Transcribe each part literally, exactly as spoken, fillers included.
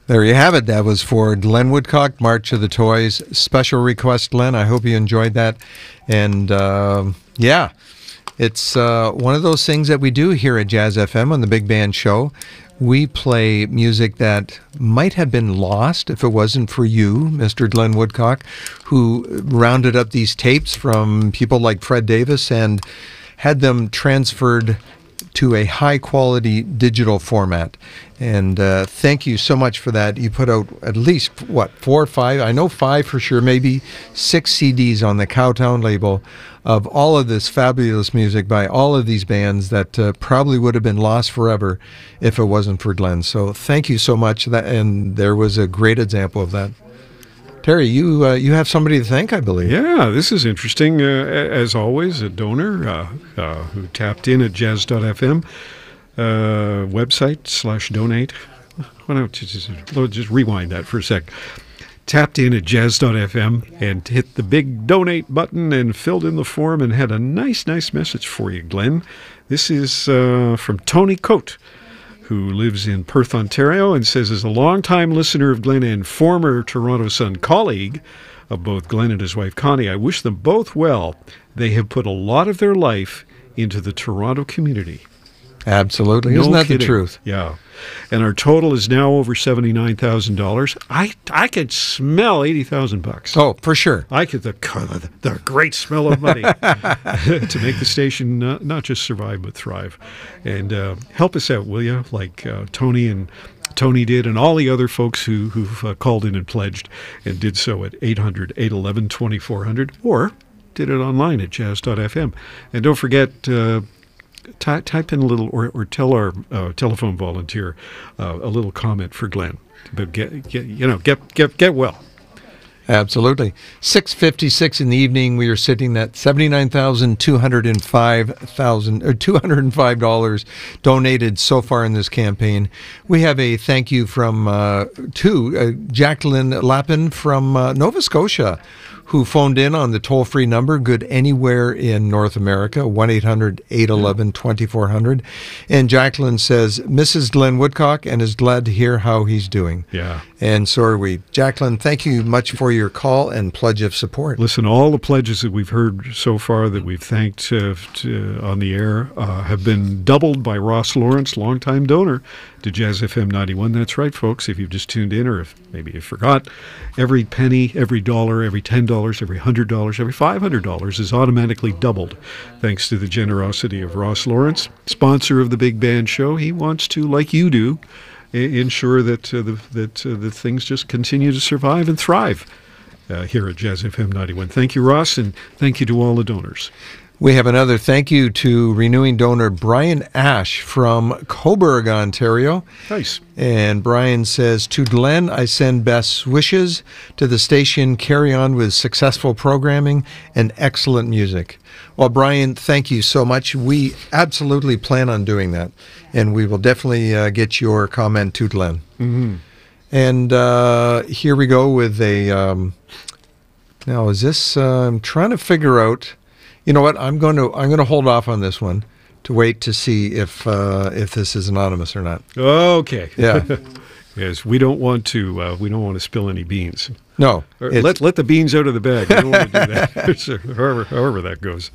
There you have it. That was for Glenn Woodcock, March of the Toys. Special request, Glenn. I hope you enjoyed that. And, uh, yeah, it's uh, one of those things that we do here at Jazz F M on the Big Band Show. We play music that might have been lost if it wasn't for you, Mister Glenn Woodcock, who rounded up these tapes from people like Fred Davis and had them transferred to a high-quality digital format. And uh, thank you so much for that. You put out at least, what, four or five? I know five for sure, maybe six C Ds on the Cowtown label of all of this fabulous music by all of these bands that uh, probably would have been lost forever if it wasn't for Glenn. So thank you so much. That, and there was a great example of that. Terry, you uh, you have somebody to thank, I believe. Yeah, this is interesting. Uh, as always, a donor uh, uh, who tapped in at jazz dot f m, uh, website slash donate. Why don't you just, just rewind that for a sec. Tapped in at jazz dot f m and hit the big donate button and filled in the form and had a nice, nice message for you, Glenn. This is uh, from Tony Coate, who lives in Perth, Ontario, and says, as a longtime listener of Glenn and former Toronto Sun colleague of both Glenn and his wife Connie, I wish them both well. They have put a lot of their life into the Toronto community. Absolutely. No Isn't that kidding. the truth? Yeah. And our total is now over seventy-nine thousand dollars. I I could smell eighty thousand bucks. Oh, for sure. I could, the, the, the great smell of money to make the station uh, not just survive, but thrive. And uh, help us out, will you? Like uh, Tony and Tony did, and all the other folks who, who've uh, called in and pledged and did so at eight hundred, eight one one, two four zero zero or did it online at jazz dot f m. And don't forget, uh, Ty- type in a little, or, or tell our uh, telephone volunteer uh, a little comment for Glenn. But get, get you know, get get get well. Absolutely. six fifty-six in the evening. We are sitting at seventy-nine thousand two hundred five thousand or two hundred five dollars donated so far in this campaign. We have a thank you from uh, to uh, Jacqueline Lappin from uh, Nova Scotia, who phoned in on the toll-free number, good anywhere in North America, one eight hundred, eight one one, two four zero zero. And Jacqueline says, Missus Glenn Woodcock, and is glad to hear how he's doing. Yeah. And so are we. Jacqueline, thank you much for your call and pledge of support. Listen, all the pledges that we've heard so far that we've thanked uh, to, on the air uh, have been doubled by Ross Lawrence, longtime donor to Jazz F M ninety-one. That's right, folks. If you've just tuned in, or if maybe you forgot, every penny, every dollar, every ten dollars, every one hundred dollars, every five hundred dollars is automatically doubled thanks to the generosity of Ross Lawrence, sponsor of the Big Band Show. He wants to, like you do, I- ensure that uh, the, that uh, the things just continue to survive and thrive uh, here at Jazz F M ninety-one. Thank you, Ross, and thank you to all the donors. We have another thank you to renewing donor Brian Ash from Cobourg, Ontario. Nice. And Brian says, to Glenn, I send best wishes to the station. Carry on with successful programming and excellent music. Well, Brian, thank you so much. We absolutely plan on doing that. And we will definitely uh, get your comment to Glenn. Mm-hmm. And uh, here we go with a... Um, now, is this... Uh, I'm trying to figure out... You know what? I'm going to I'm going to hold off on this one to wait to see if uh, if this is anonymous or not. Okay. Yeah. Yes, we don't want to uh, we don't want to spill any beans. No. Or let let the beans out of the bag. We don't want to do that. So, however however that goes.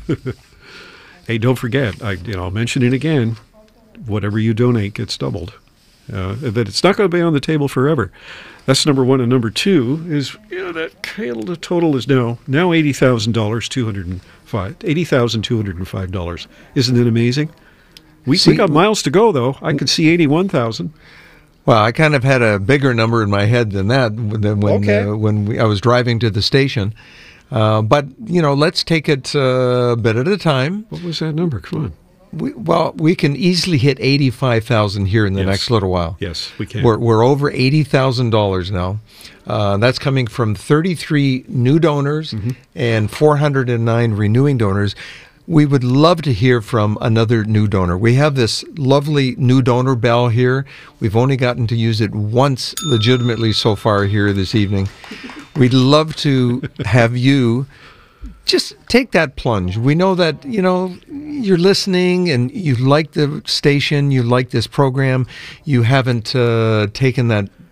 Hey, don't forget. I you know I'll mention it again. Whatever you donate gets doubled. Uh, but it's not going to be on the table forever. That's number one. And number two is, you know, that the total is now now eighty thousand dollars, two hundred five eighty thousand two hundred and five dollars. Isn't it amazing? We See, we got miles to go though. I could see eighty-one thousand. Well, I kind of had a bigger number in my head than that when when, Okay. uh, when we, I was driving to the station. Uh, but you know, let's take it uh, a bit at a time. What was that number? Come on. We, well, we can easily hit eighty-five thousand here in the Yes. next little while. Yes, we can. We're we're over eighty thousand dollars now. Uh, that's coming from thirty-three new donors Mm-hmm. and four hundred nine renewing donors. We would love to hear from another new donor. We have this lovely new donor bell here. We've only gotten to use it once legitimately so far here this evening. We'd love to have you just take that plunge. We know that, you know, you're listening and you like the station, you like this program. You haven't uh, taken that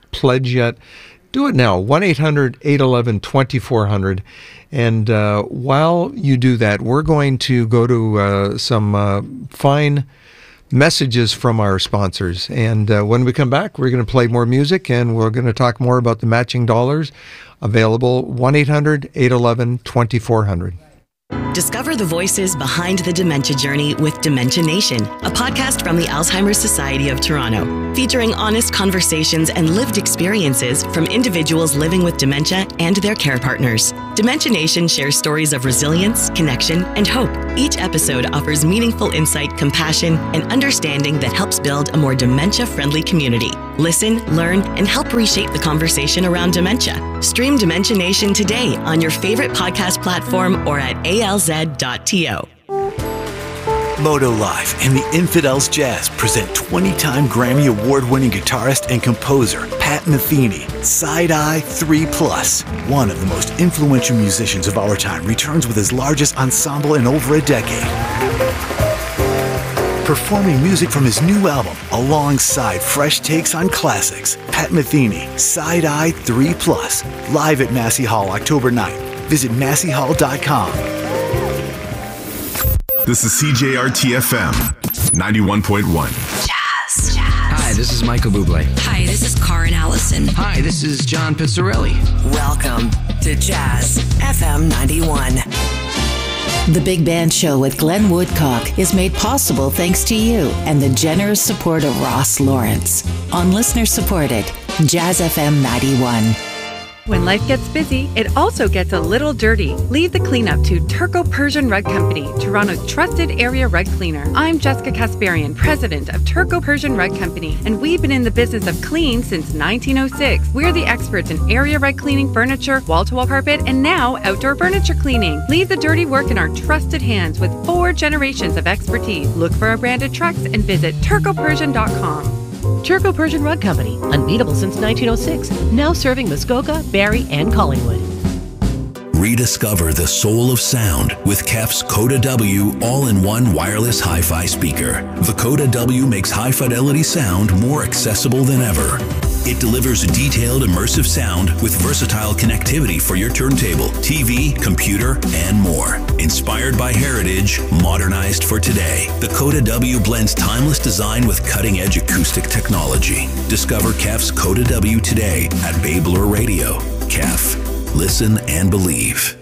pledge yet, do it now. one eight hundred eight one one two four zero zero. And uh, while you do that, we're going to go to uh, some uh, fine messages from our sponsors. And uh, when we come back, we're going to play more music, and we're going to talk more about the matching dollars available. one eight hundred eight one one two four zero zero. Discover the voices behind the dementia journey with Dementia Nation, a podcast from the Alzheimer's Society of Toronto, featuring honest conversations and lived experiences from individuals living with dementia and their care partners. Dementia Nation shares stories of resilience, connection, and hope. Each episode offers meaningful insight, compassion, and understanding that helps build a more dementia-friendly community. Listen, learn, and help reshape the conversation around dementia. Stream Dementia Nation today on your favorite podcast platform or at A L Z dot T O. Moto Live and the Infidels Jazz present twenty-time Grammy Award-winning guitarist and composer Pat Metheny. Side Eye three plus. One of the most influential musicians of our time returns with his largest ensemble in over a decade. Performing music from his new album alongside fresh takes on classics. Pat Metheny, Side Eye three plus. Live at Massey Hall October ninth. Visit massey hall dot com. This is C J R T F M ninety-one point one. Jazz. Jazz. Hi, this is Michael Bublé. Hi, this is Karin Allison. Hi, this is John Pizzarelli. Welcome to Jazz F M ninety-one. The Big Band Show with Glenn Woodcock is made possible thanks to you and the generous support of Ross Lawrence on listener-supported Jazz F M ninety-one. When life gets busy, it also gets a little dirty. Leave the cleanup to Turco Persian Rug Company, Toronto's trusted area rug cleaner. I'm Jessica Kasparian, president of Turco Persian Rug Company, and we've been in the business of clean since nineteen oh six. We're the experts in area rug cleaning, furniture, wall-to-wall carpet, and now outdoor furniture cleaning. Leave the dirty work in our trusted hands with four generations of expertise. Look for our branded trucks and visit turco persian dot com. Turco Persian Rug Company, unbeatable since nineteen oh six, now serving Muskoka, Barrie, and Collingwood. Rediscover the soul of sound with K E F's Coda W all-in-one wireless hi-fi speaker. The Coda W makes high-fidelity sound more accessible than ever. It delivers detailed, immersive sound with versatile connectivity for your turntable, T V, computer, and more. Inspired by heritage, modernized for today, the Coda W blends timeless design with cutting-edge acoustic technology. Discover K E F's Coda W today at Bay Blur Radio. K E F. Listen and believe.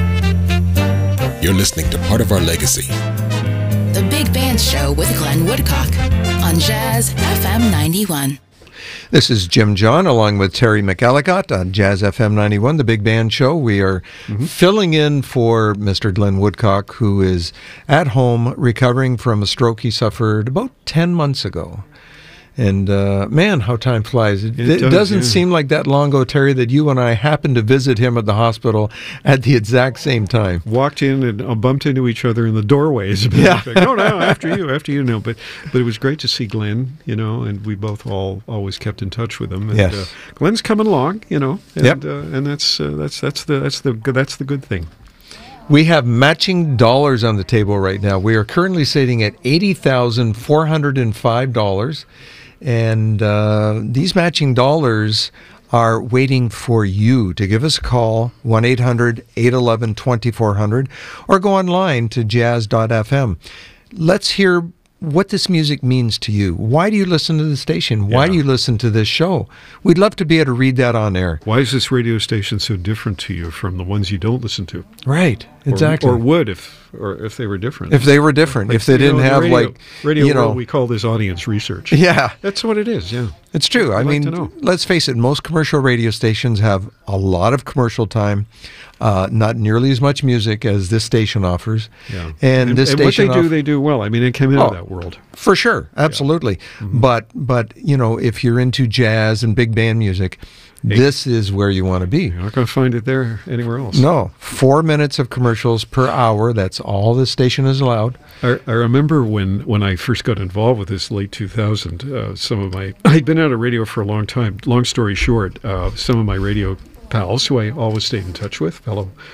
You're listening to Part of Our Legacy. The Big Band Show with Glenn Woodcock on Jazz F M ninety-one. This is Jim John along with Terry McElligott on Jazz F M ninety-one, the Big Band Show. We are mm-hmm. filling in for Mister Glenn Woodcock, who is at home recovering from a stroke he suffered about ten months ago. And, uh, man, how time flies. It, it, it does, doesn't yeah. seem like that long ago, Terry, that you and I happened to visit him at the hospital at the exact same time. Walked in and uh, bumped into each other in the doorways. Yeah. No, no, after you, after you. No, but but it was great to see Glenn, you know, and we both all always kept in touch with him. And, yes. uh, Glenn's coming along, you know, and, yep. uh, and that's, uh, that's, that's, the, that's, the, that's the good thing. We have matching dollars on the table right now. We are currently sitting at eighty thousand four hundred five dollars. And uh, these matching dollars are waiting for you to give us a call, one eight hundred eight one one two four zero zero, or go online to jazz dot f m. Let's hear what this music means to you. Why do you listen to the station? Why yeah. do you listen to this show? We'd love to be able to read that on air. Why is this radio station so different to you from the ones you don't listen to? Right, exactly. Or, or would if or if they were different. If they were different. Like, if they didn't know, have radio, like radio you know, world, we call this audience research. Yeah. That's what it is, yeah. It's true. I'd I like mean, let's face it, most commercial radio stations have a lot of commercial time. Uh, not nearly as much music as this station offers. Yeah. And, and this and station what they do, off- they do well. I mean, it came into oh, that world. For sure. Absolutely. Yeah. Mm-hmm. But, but, you know, if you're into jazz and big band music, hey, this is where you want to be. You're not going to find it there anywhere else. No. Four minutes of commercials per hour. That's all this station is allowed. I, I remember when, when I first got involved with this late two thousand, uh, some of my, I'd been out of radio for a long time. Long story short, uh, some of my radio pals who I always stayed in touch with, fellow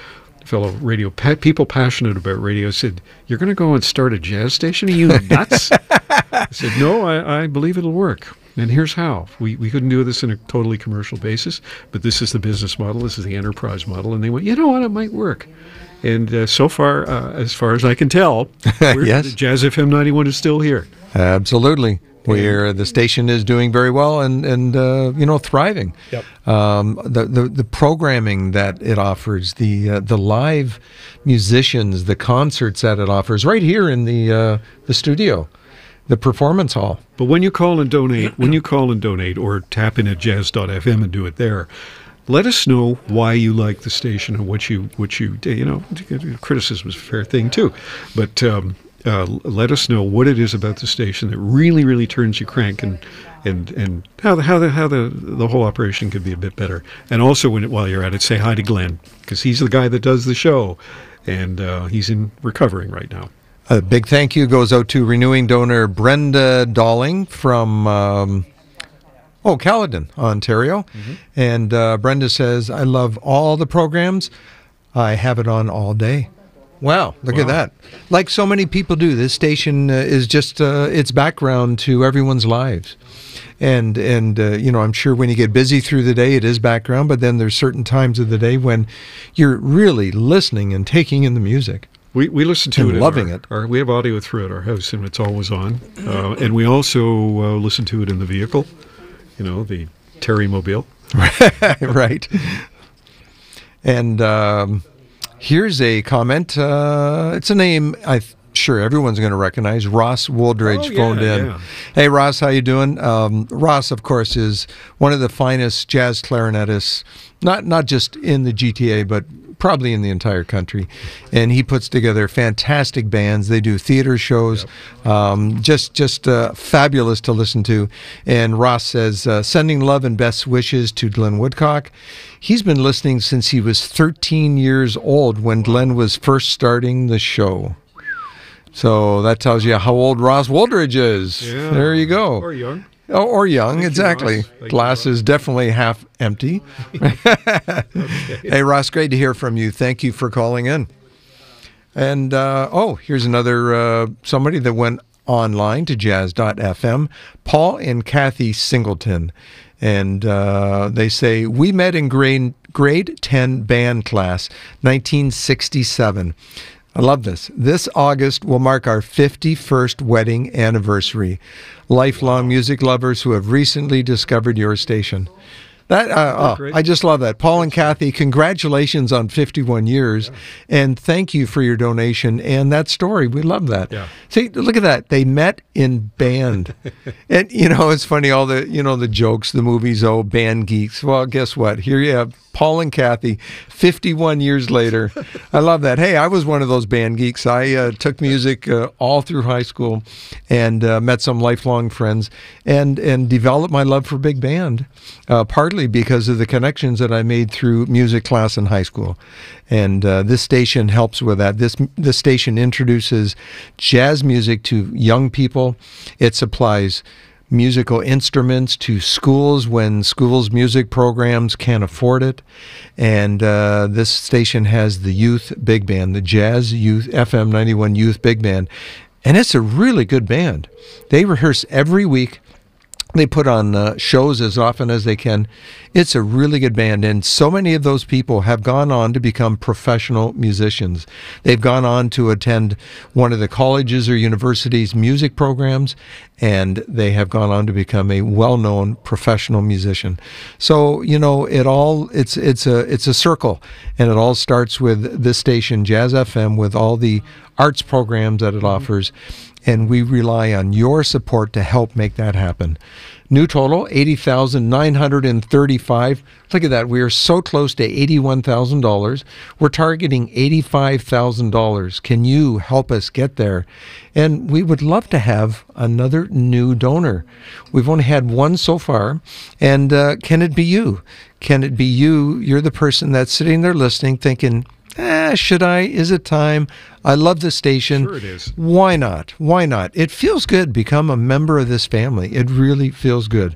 fellow radio pa- people passionate about radio said, "You're going to go and start a jazz station? Are you nuts?" I said, "No, I, I believe it'll work. And here's how. We we couldn't do this in a totally commercial basis, but this is the business model. This is the enterprise model." And they went, "You know what? It might work." And uh, so far, uh, as far as I can tell, we're, yes. Jazz F M ninety-one is still here. Absolutely. Where the station is doing very well and, and uh, you know, thriving. Yep. Um, the, the the programming that it offers, the uh, the live musicians, the concerts that it offers, right here in the uh, the studio, the performance hall. But when you call and donate, when you call and donate, or tap in at jazz dot f m and do it there, let us know why you like the station and what you what you you know. Criticism is a fair thing too, but. Um, Uh, let us know what it is about the station that really, really turns you crank, and and, and how the how the how the the whole operation could be a bit better. And also, when it, while you're at it, say hi to Glenn, because he's the guy that does the show, and uh, he's in recovering right now. A big thank you goes out to renewing donor Brenda Dolling from um, oh Caledon, Ontario, mm-hmm. and uh, Brenda says, "I love all the programs. I have it on all day." Wow, look wow. at that. Like so many people do, this station uh, is just uh, its background to everyone's lives. And, and uh, you know, I'm sure when you get busy through the day, it is background, but then there's certain times of the day when you're really listening and taking in the music. We we listen to and it. loving our, it. Our, we have audio throughout our house, and it's always on. Uh, and we also uh, listen to it in the vehicle, you know, the Terry Mobile. Right. And... Um, Here's a comment. Uh, it's a name I'm sure everyone's going to recognize. Ross Wooldridge oh, yeah, phoned in. Yeah. Hey, Ross, how you doing? Um, Ross, of course, is one of the finest jazz clarinetists, not not just in the G T A, but probably in the entire country. And he puts together fantastic bands. They do theater shows, yep. um, just just uh, fabulous to listen to. And Ross says, uh, sending love and best wishes to Glenn Woodcock. He's been listening since he was thirteen years old when Glenn was first starting the show. So that tells you how old Ross Wooldridge is. Yeah. There you go. Or young. Oh, or young, Thank exactly. You, Ross. Glass you, is definitely half empty. Okay. Hey, Ross, great to hear from you. Thank you for calling in. And, uh, oh, here's another uh, somebody that went online to jazz dot f m, Paul and Kathy Singleton. And uh, they say, we met in grade, grade ten band class, nineteen sixty-seven. I love this. This August will mark our fifty-first wedding anniversary. Lifelong music lovers who have recently discovered your station. That uh, oh, I just love that. Paul and Kathy, congratulations on fifty-one years, yeah. and thank you for your donation and that story. We love that. Yeah. See, look at that. They met in band, and you know it's funny. All the you know the jokes, the movies. Oh, band geeks. Well, guess what? Here you have Paul and Kathy, fifty-one years later. I love that. Hey, I was one of those band geeks. I uh, took music uh, all through high school, and uh, met some lifelong friends, and and developed my love for big band. Uh, partly because of the connections that I made through music class in high school. And uh, this station helps with that. This, this station introduces jazz music to young people. It supplies musical instruments to schools when schools' music programs can't afford it. And uh, this station has the youth big band, the Jazz Youth F M ninety-one Youth Big Band. And it's a really good band. They rehearse every week. They put on uh, shows as often as they can. It's a really good band, and so many of those people have gone on to become professional musicians. They've gone on to attend one of the colleges or universities' music programs, and they have gone on to become a well-known professional musician. So, you know, it all it's it's a it's a circle, and it all starts with this station, Jazz F M, with all the arts programs that it offers. And we rely on your support to help make that happen. New total, eighty thousand nine hundred thirty-five dollars. Look at that. We are so close to eighty-one thousand dollars. We're targeting eighty-five thousand dollars. Can you help us get there? And we would love to have another new donor. We've only had one so far. And uh, can it be you? Can it be you? You're the person that's sitting there listening, thinking, Eh, should I? Is it time? I love this station. Sure it is. Why not? Why not? It feels good. Become a member of this family. It really feels good.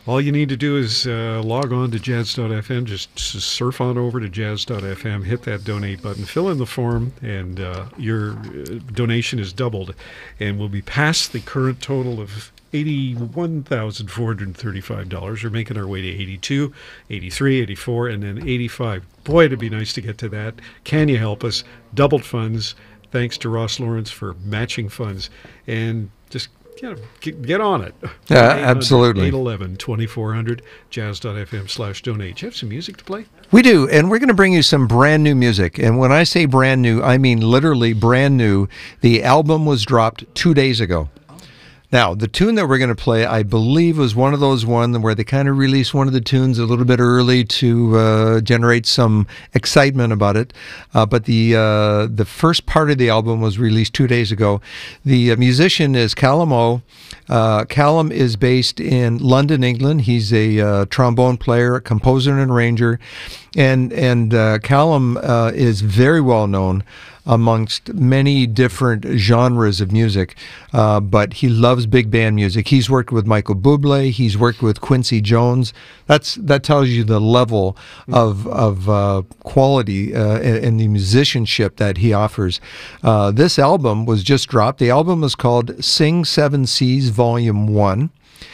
All you need to do is uh, log on to jazz dot f m, just, just surf on over to jazz dot f m, hit that donate button, fill in the form, and uh, your uh, donation is doubled and will be past the current total of eighty-one thousand four hundred thirty-five dollars. We're making our way to eighty-two, eighty-three, eighty-four, and then eighty-five. Boy, it'd be nice to get to that. Can you help us? Doubled funds. Thanks to Ross Lawrence for matching funds. And just get, get, get on it. Yeah, absolutely. eight one one, two four zero zero, jazz dot f m slash donate. Do you have some music to play? We do, and we're going to bring you some brand new music. And when I say brand new, I mean literally brand new. The album was dropped two days ago. Now, the tune that we're going to play, I believe, was one of those ones where they kind of released one of the tunes a little bit early to uh, generate some excitement about it. Uh, but the uh, the first part of the album was released two days ago. The uh, musician is Callum O. Uh, Callum is based in London, England. He's a uh, trombone player, composer, and arranger. And, and uh, Callum uh, is very well known amongst many different genres of music, uh, but he loves big band music. He's worked with Michael Bublé. He's worked with Quincy Jones. That's that tells you the level of of uh, quality uh, and, and the musicianship that he offers. Uh, this album was just dropped. The album is called Sing Seven Seas Volume One,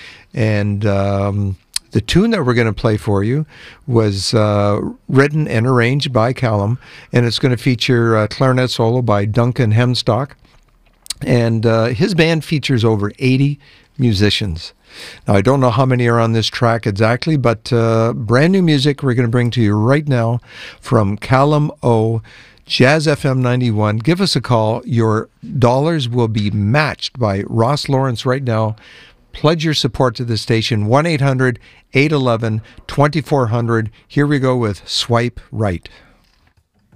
and um, the tune that we're going to play for you was uh, written and arranged by Callum, and it's going to feature a clarinet solo by Duncan Hemstock. And uh, his band features over eighty musicians. Now, I don't know how many are on this track exactly, but uh, brand new music we're going to bring to you right now from Callum O. Jazz F M ninety-one. Give us a call. Your dollars will be matched by Ross Lawrence right now. Pledge your support to the station, one eight hundred, eight one one, two four zero zero. Here we go with Swipe Right.